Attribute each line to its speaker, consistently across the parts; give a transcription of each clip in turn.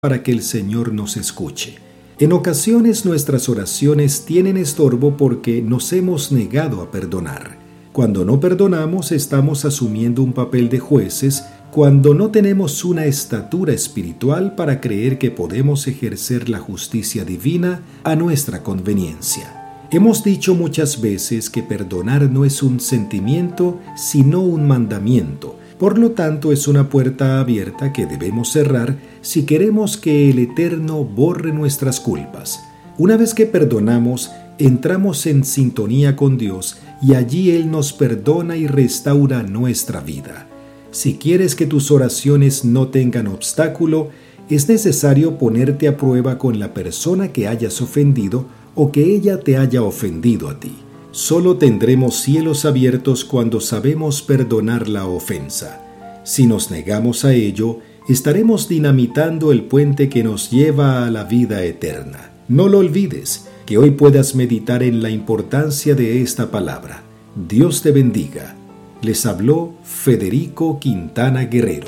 Speaker 1: para que el Señor nos escuche. En ocasiones nuestras oraciones tienen estorbo porque nos hemos negado a perdonar. Cuando no perdonamos, estamos asumiendo un papel de jueces cuando no tenemos una estatura espiritual para creer que podemos ejercer la justicia divina a nuestra conveniencia. Hemos dicho muchas veces que perdonar no es un sentimiento, sino un mandamiento. Por lo tanto, es una puerta abierta que debemos cerrar si queremos que el Eterno borre nuestras culpas. Una vez que perdonamos, entramos en sintonía con Dios y allí Él nos perdona y restaura nuestra vida. Si quieres que tus oraciones no tengan obstáculo, es necesario ponerte a prueba con la persona que hayas ofendido o que ella te haya ofendido a ti. Solo tendremos cielos abiertos cuando sabemos perdonar la ofensa. Si nos negamos a ello, estaremos dinamitando el puente que nos lleva a la vida eterna. No lo olvides, que hoy puedas meditar en la importancia de esta palabra. Dios te bendiga. Les habló Federico Quintana Guerrero.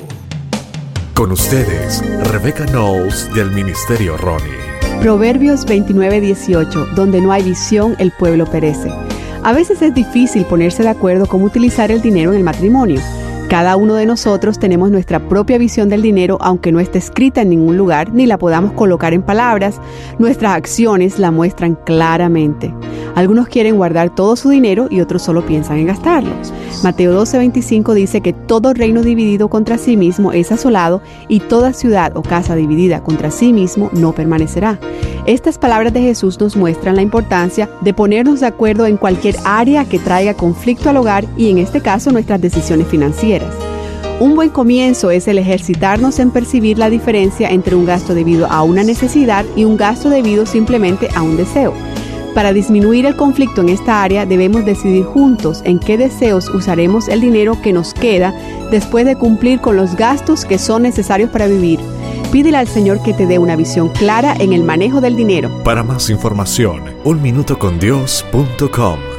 Speaker 2: Con ustedes, Rebecca Knowles del Ministerio Ronnie.
Speaker 3: Proverbios 29:18, donde no hay visión, el pueblo perece. A veces es difícil ponerse de acuerdo cómo utilizar el dinero en el matrimonio. Cada uno de nosotros tenemos nuestra propia visión del dinero, aunque no esté escrita en ningún lugar ni la podamos colocar en palabras. Nuestras acciones la muestran claramente. Algunos quieren guardar todo su dinero y otros solo piensan en gastarlo. Mateo 12:25 dice que todo reino dividido contra sí mismo es asolado y toda ciudad o casa dividida contra sí mismo no permanecerá. Estas palabras de Jesús nos muestran la importancia de ponernos de acuerdo en cualquier área que traiga conflicto al hogar y en este caso nuestras decisiones financieras. Un buen comienzo es el ejercitarnos en percibir la diferencia entre un gasto debido a una necesidad y un gasto debido simplemente a un deseo. Para disminuir el conflicto en esta área, debemos decidir juntos en qué deseos usaremos el dinero que nos queda después de cumplir con los gastos que son necesarios para vivir. Pídele al Señor que te dé una visión clara en el manejo del dinero.
Speaker 2: Para más información, unminutocondios.com.